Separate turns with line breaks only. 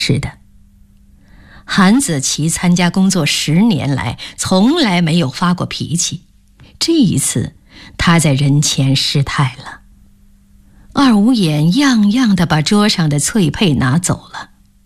是的，韩子琪参加工作10年来，从来没有发过脾气。这一次，他在人前失态了。二五眼样样的把桌上的翠佩拿走了，